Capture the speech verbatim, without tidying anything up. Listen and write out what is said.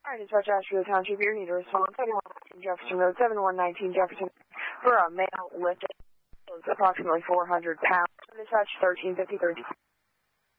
Hi, dispatch Asheville Township. You need to respond. seventy-one nineteen Jefferson Road, seventy-one nineteen Jefferson. For a male lifted approximately four hundred pounds. Dispatch thirteen fifty thirty.